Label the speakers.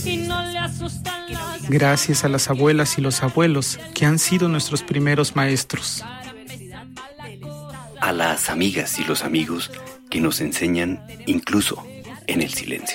Speaker 1: Gracias a las abuelas y los abuelos que han sido nuestros primeros maestros.
Speaker 2: A las amigas y los amigos que nos enseñan incluso en el silencio.